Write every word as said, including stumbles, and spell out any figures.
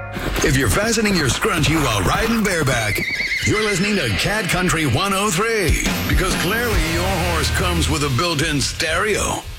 If you're fastening your scrunchie while riding bareback, you're listening to Cat Country one oh three, because clearly your horse comes with a built-in stereo.